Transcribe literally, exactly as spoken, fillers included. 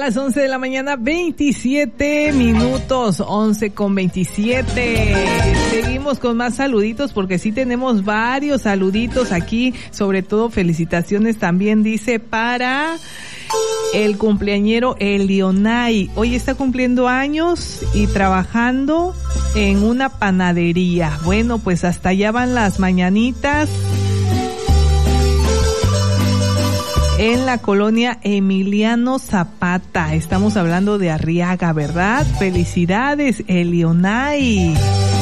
las once de la mañana, veintisiete minutos, once con veintisiete. Seguimos con más saluditos porque sí tenemos varios saluditos aquí, sobre todo felicitaciones también dice para el cumpleañero Elionay. Hoy está cumpliendo años y trabajando en una panadería. Bueno, pues hasta allá van las mañanitas en la colonia Emiliano Zapata. Estamos hablando de Arriaga, ¿verdad? Felicidades, Elionay.